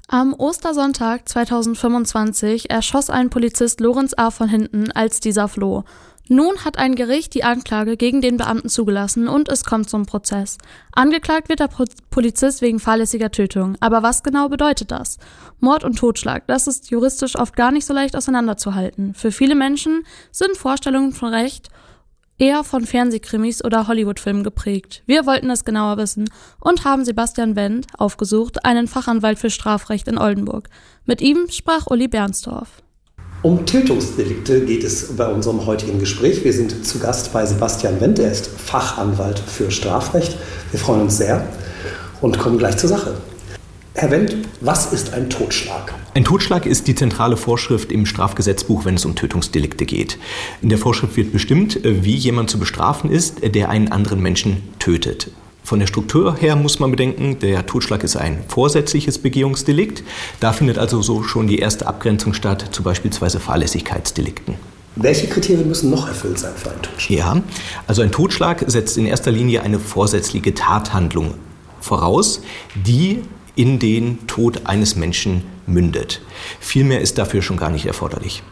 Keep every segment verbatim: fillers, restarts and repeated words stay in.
Am Ostersonntag zweitausendfünfundzwanzig erschoss ein Polizist Lorenz A. von hinten, als dieser floh. Nun hat ein Gericht die Anklage gegen den Beamten zugelassen und es kommt zum Prozess. Angeklagt wird der Pro- Polizist wegen fahrlässiger Tötung. Aber was genau bedeutet das? Mord und Totschlag, das ist juristisch oft gar nicht so leicht auseinanderzuhalten. Für viele Menschen sind Vorstellungen von Recht eher von Fernsehkrimis oder Hollywood-Filmen geprägt. Wir wollten es genauer wissen und haben Sebastian Wendt aufgesucht, einen Fachanwalt für Strafrecht in Oldenburg. Mit ihm sprach Uli Bernstorff. Um Tötungsdelikte geht es bei unserem heutigen Gespräch. Wir sind zu Gast bei Sebastian Wendt, er ist Fachanwalt für Strafrecht. Wir freuen uns sehr und kommen gleich zur Sache. Herr Wendt, was ist ein Totschlag? Ein Totschlag ist die zentrale Vorschrift im Strafgesetzbuch, wenn es um Tötungsdelikte geht. In der Vorschrift wird bestimmt, wie jemand zu bestrafen ist, der einen anderen Menschen tötet. Von der Struktur her muss man bedenken, der Totschlag ist ein vorsätzliches Begehungsdelikt. Da findet also so schon die erste Abgrenzung statt zu beispielsweise Fahrlässigkeitsdelikten. Welche Kriterien müssen noch erfüllt sein für einen Totschlag? Ja, also ein Totschlag setzt in erster Linie eine vorsätzliche Tathandlung voraus, die in den Tod eines Menschen mündet. Viel mehr ist dafür schon gar nicht erforderlich.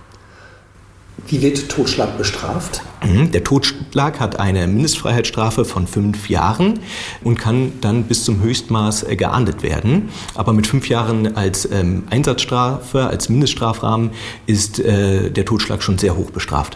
Wie wird Totschlag bestraft? Der Totschlag hat eine Mindestfreiheitsstrafe von fünf Jahren und kann dann bis zum Höchstmaß geahndet werden. Aber mit fünf Jahren als ähm, Einsatzstrafe, als Mindeststrafrahmen ist äh, der Totschlag schon sehr hoch bestraft.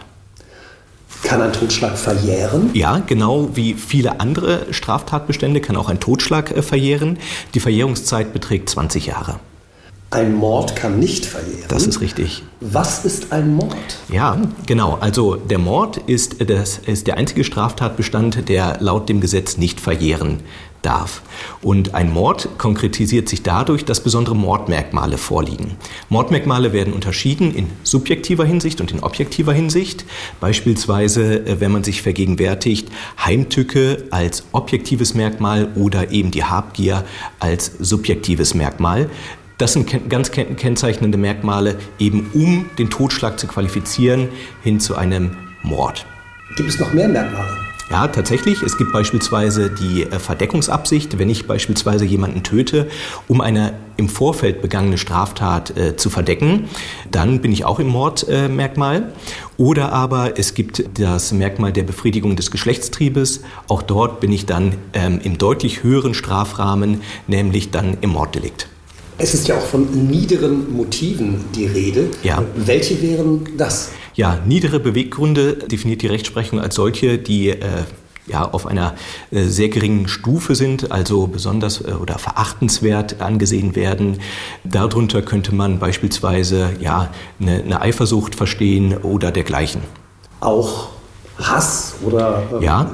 Kann ein Totschlag verjähren? Ja, genau wie viele andere Straftatbestände kann auch ein Totschlag äh, verjähren. Die Verjährungszeit beträgt zwanzig Jahre. Ein Mord kann nicht verjähren? Das ist richtig. Was ist ein Mord? Ja, genau. Also der Mord ist, das ist der einzige Straftatbestand, der laut dem Gesetz nicht verjähren darf. Und ein Mord konkretisiert sich dadurch, dass besondere Mordmerkmale vorliegen. Mordmerkmale werden unterschieden in subjektiver Hinsicht und in objektiver Hinsicht. Beispielsweise, wenn man sich vergegenwärtigt, Heimtücke als objektives Merkmal oder eben die Habgier als subjektives Merkmal. Das sind ganz kennzeichnende Merkmale, eben um den Totschlag zu qualifizieren hin zu einem Mord. Gibt es noch mehr Merkmale? Ja, tatsächlich. Es gibt beispielsweise die Verdeckungsabsicht, wenn ich beispielsweise jemanden töte, um eine im Vorfeld begangene Straftat äh, zu verdecken, dann bin ich auch im Mordmerkmal. Äh, Oder aber es gibt das Merkmal der Befriedigung des Geschlechtstriebes. Auch dort bin ich dann ähm, im deutlich höheren Strafrahmen, nämlich dann im Morddelikt. Es ist ja auch von niederen Motiven die Rede. Ja. Welche wären das? Ja, niedere Beweggründe definiert die Rechtsprechung als solche, die äh, ja, auf einer äh, sehr geringen Stufe sind, also besonders äh, oder verachtenswert angesehen werden. Darunter könnte man beispielsweise ja, eine, eine Eifersucht verstehen oder dergleichen. Auch Hass oder äh, ja.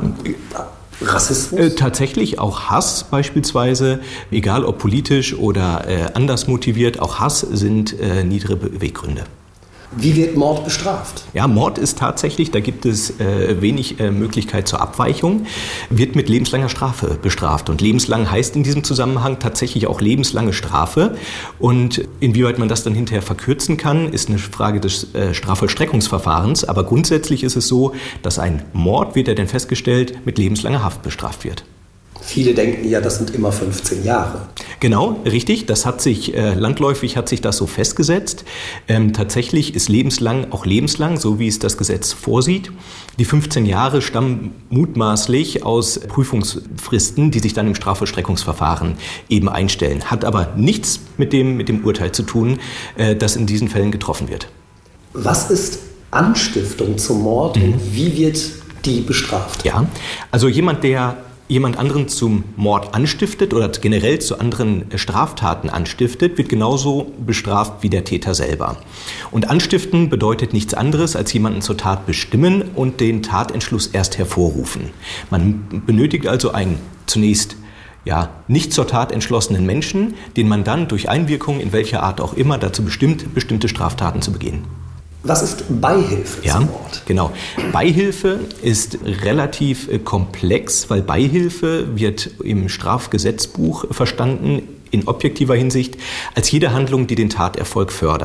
Rassismus? Äh, tatsächlich auch Hass beispielsweise, egal ob politisch oder äh, anders motiviert, auch Hass sind äh, niedere Beweggründe. Wie wird Mord bestraft? Ja, Mord ist tatsächlich, da gibt es äh, wenig äh, Möglichkeit zur Abweichung, wird mit lebenslanger Strafe bestraft. Und lebenslang heißt in diesem Zusammenhang tatsächlich auch lebenslange Strafe. Und inwieweit man das dann hinterher verkürzen kann, ist eine Frage des äh, Strafvollstreckungsverfahrens. Aber grundsätzlich ist es so, dass ein Mord, wird er denn festgestellt, mit lebenslanger Haft bestraft wird. Viele denken ja, das sind immer fünfzehn Jahre. Genau, richtig. Das hat sich, äh, landläufig hat sich das so festgesetzt. Ähm, tatsächlich ist lebenslang auch lebenslang, so wie es das Gesetz vorsieht. Die fünfzehn Jahre stammen mutmaßlich aus Prüfungsfristen, die sich dann im Strafvollstreckungsverfahren eben einstellen. Hat aber nichts mit dem, mit dem Urteil zu tun, äh, das in diesen Fällen getroffen wird. Was ist Anstiftung zum Mord mhm. und wie wird die bestraft? Ja, also jemand, der jemand anderen zum Mord anstiftet oder generell zu anderen Straftaten anstiftet, wird genauso bestraft wie der Täter selber. Und anstiften bedeutet nichts anderes, als jemanden zur Tat bestimmen und den Tatentschluss erst hervorrufen. Man benötigt also einen zunächst ja, nicht zur Tat entschlossenen Menschen, den man dann durch Einwirkung in welcher Art auch immer dazu bestimmt, bestimmte Straftaten zu begehen. Was ist Beihilfe ja, zum Mord? Genau. Beihilfe ist relativ äh, komplex, weil Beihilfe wird im Strafgesetzbuch verstanden in objektiver Hinsicht als jede Handlung, die den Taterfolg fördert.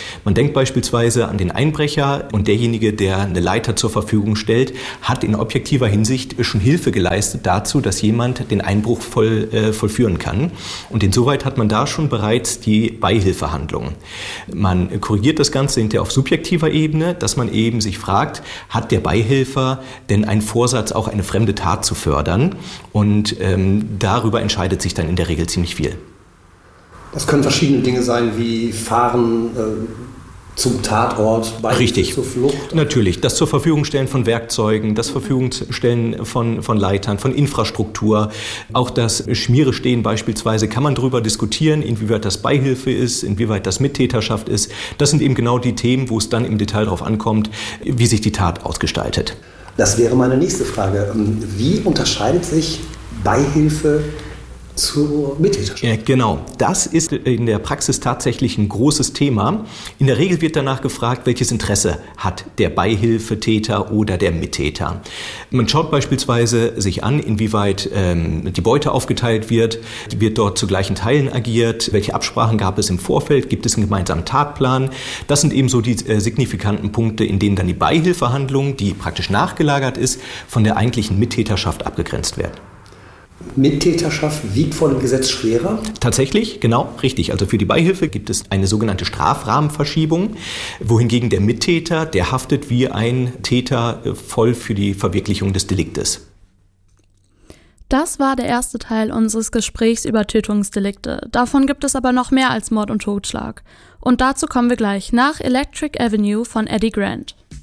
Man denkt beispielsweise an den Einbrecher und derjenige, der eine Leiter zur Verfügung stellt, hat in objektiver Hinsicht schon Hilfe geleistet dazu, dass jemand den Einbruch voll, äh, vollführen kann. Und insoweit hat man da schon bereits die Beihilfehandlung. Man korrigiert das Ganze hinterher auf subjektiver Ebene, dass man eben sich fragt, hat der Beihilfer denn einen Vorsatz, auch eine fremde Tat zu fördern? Und ähm, darüber entscheidet sich dann in der Regel ziemlich viel. Das können verschiedene Dinge sein, wie Fahren äh, zum Tatort, Beihilfe zur Flucht. Natürlich. Das zur Verfügung stellen von Werkzeugen, das Verfügung stellen von, von Leitern, von Infrastruktur. Auch das Schmiere stehen beispielsweise kann man darüber diskutieren, inwieweit das Beihilfe ist, inwieweit das Mittäterschaft ist. Das sind eben genau die Themen, wo es dann im Detail darauf ankommt, wie sich die Tat ausgestaltet. Das wäre meine nächste Frage. Wie unterscheidet sich Beihilfe zur Mittäterschaft? Ja, genau. Das ist in der Praxis tatsächlich ein großes Thema. In der Regel wird danach gefragt, welches Interesse hat der Beihilfetäter oder der Mittäter. Man schaut beispielsweise sich an, inwieweit ähm, die Beute aufgeteilt wird. Wird dort zu gleichen Teilen agiert? Welche Absprachen gab es im Vorfeld? Gibt es einen gemeinsamen Tatplan? Das sind eben so die äh, signifikanten Punkte, in denen dann die Beihilfehandlung, die praktisch nachgelagert ist, von der eigentlichen Mittäterschaft abgegrenzt werden. Mittäterschaft wiegt vor dem Gesetz schwerer? Tatsächlich, genau, richtig. Also für die Beihilfe gibt es eine sogenannte Strafrahmenverschiebung, wohingegen der Mittäter, der haftet wie ein Täter voll für die Verwirklichung des Deliktes. Das war der erste Teil unseres Gesprächs über Tötungsdelikte. Davon gibt es aber noch mehr als Mord und Totschlag. Und dazu kommen wir gleich nach Electric Avenue von Eddie Grant.